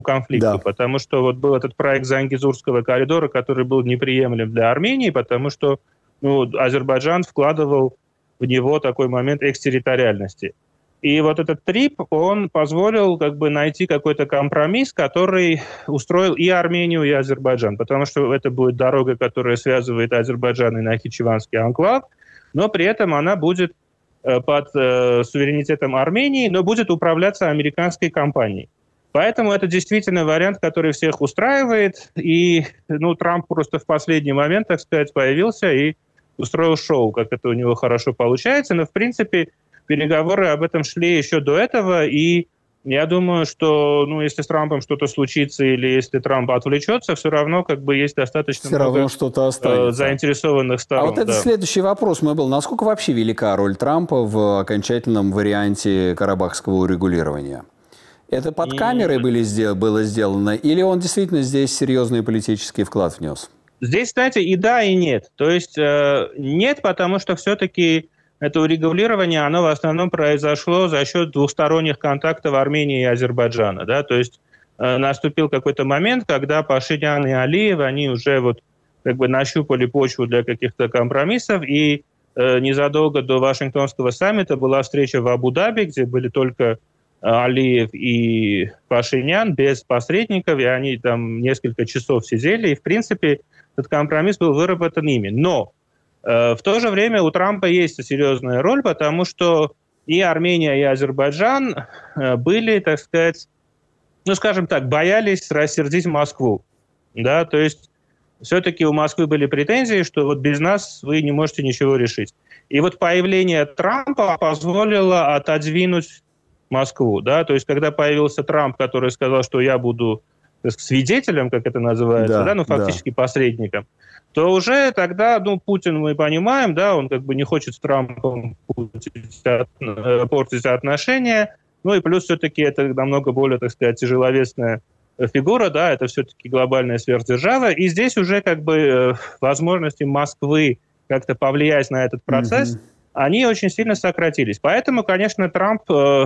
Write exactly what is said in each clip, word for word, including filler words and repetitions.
конфликту, да. Потому что вот был этот проект Зангезурского коридора, который был неприемлем для Армении, потому что ну, Азербайджан вкладывал в него такой момент экстерриториальности. И вот этот трип, он позволил как бы найти какой-то компромисс, который устроил и Армению, и Азербайджан, потому что это будет дорога, которая связывает Азербайджан и Нахичеванский анклав, но при этом она будет под э, суверенитетом Армении, но будет управляться американской компанией. Поэтому это действительно вариант, который всех устраивает, и ну, Трамп просто в последний момент, так сказать, появился и устроил шоу, как это у него хорошо получается, но в принципе переговоры об этом шли еще до этого, и я думаю, что ну, если с Трампом что-то случится или если Трамп отвлечется, все равно как бы есть достаточно все много равно что-то останется. заинтересованных сторон. А вот это да. Следующий вопрос мой был. Насколько вообще велика роль Трампа в окончательном варианте карабахского урегулирования? Это под камерой были, было сделано, или он действительно здесь серьезный политический вклад внес? Здесь, кстати, и да, и нет. То есть э, нет, потому что все-таки это урегулирование, оно в основном произошло за счет двухсторонних контактов Армении и Азербайджана. Да? То есть э, наступил какой-то момент, когда Пашинян и Алиев, они уже вот как бы нащупали почву для каких-то компромиссов, и э, незадолго до Вашингтонского саммита была встреча в Абу-Даби, где были только Алиев и Пашинян без посредников, и они там несколько часов сидели, и в принципе этот компромисс был выработан ими. Но В то же время у Трампа есть серьезная роль, потому что и Армения, и Азербайджан были, так сказать, ну, скажем так, боялись рассердить Москву. Да? То есть все-таки у Москвы были претензии, что вот без нас вы не можете ничего решить. И вот появление Трампа позволило отодвинуть Москву. Да? То есть когда появился Трамп, который сказал, что я буду так сказать, свидетелем, как это называется, да, да? Ну, фактически да. посредником, то уже тогда, ну, Путин, мы понимаем, да, он как бы не хочет с Трампом портить отношения, ну и плюс все-таки это намного более, так сказать, тяжеловесная фигура, да, это все-таки глобальная сверхдержава, и здесь уже как бы возможности Москвы как-то повлиять на этот процесс, mm-hmm. они очень сильно сократились. Поэтому, конечно, Трамп,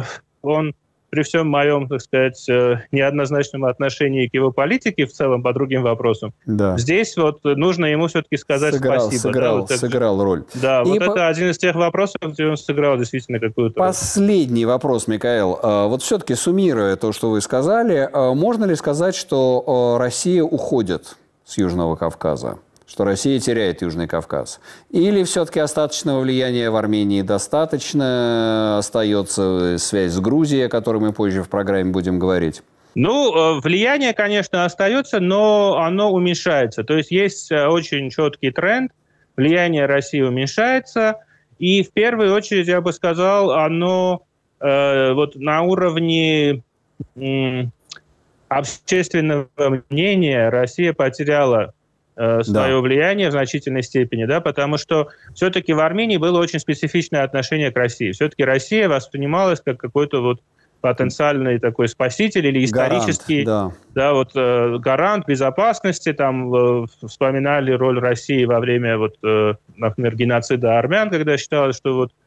он при всем моем, так сказать, неоднозначном отношении к его политике в целом по другим вопросам, да. здесь вот нужно ему все-таки сказать сыграл, спасибо. Сыграл, да, вот сыграл роль. Да, И вот по... это один из тех вопросов, где он сыграл действительно какую-то роль. Последний вопрос, Микаэл. Вот все-таки суммируя то, что вы сказали, можно ли сказать, что Россия уходит с Южного Кавказа? Что Россия теряет Южный Кавказ? Или все-таки остаточного влияния в Армении достаточно? Остается связь с Грузией, о которой мы позже в программе будем говорить? Ну, влияние, конечно, остается, но оно уменьшается. То есть есть очень четкий тренд. Влияние России уменьшается. И в первую очередь, я бы сказал, оно э, вот на уровне э, общественного мнения Россия потеряла свое да. влияние в значительной степени, да, потому что все-таки в Армении было очень специфичное отношение к России. Все-таки Россия воспринималась как какой-то вот потенциальный такой спаситель или исторический гарант, да. Да, вот, э, гарант безопасности. Там э, вспоминали роль России во время, вот, э, например, геноцида армян, когда считалось, что вот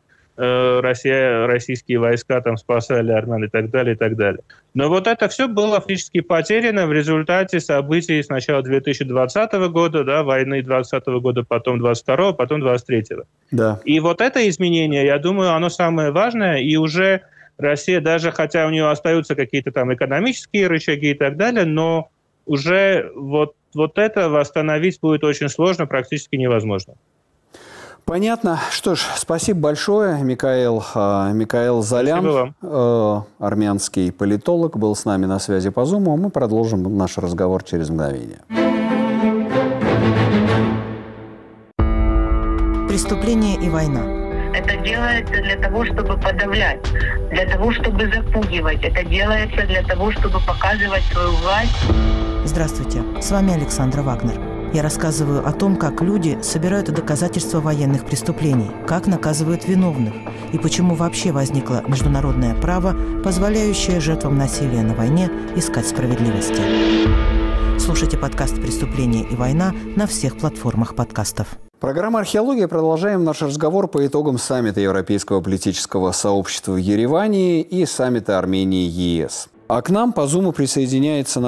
Россия, российские войска там спасали армян и так далее, и так далее. Но вот это все было фактически потеряно в результате событий сначала две тысячи двадцатого года, да, войны двадцатого года, потом двадцать второго, потом двадцать третьего. Да. И вот это изменение, я думаю, оно самое важное, и уже Россия, даже хотя у нее остаются какие-то там экономические рычаги и так далее, но уже вот, вот это восстановить будет очень сложно, практически невозможно. Понятно. Что ж, спасибо большое, Микаэл. Микаэл Золян, э, армянский политолог, был с нами на связи по Зуму. Мы продолжим наш разговор через мгновение. Преступление и война. Это делается для того, чтобы подавлять, для того, чтобы запугивать. Это делается для того, чтобы показывать свою власть. Здравствуйте, с вами Александра Вагнер. Я рассказываю о том, как люди собирают доказательства военных преступлений, как наказывают виновных и почему вообще возникло международное право, позволяющее жертвам насилия на войне искать справедливости. Слушайте подкаст «Преступление и война» на всех платформах подкастов. Программа «Археология». Продолжаем наш разговор по итогам саммита Европейского политического сообщества в Ереване и саммита Армении-ЕС. А к нам по Зуму присоединяется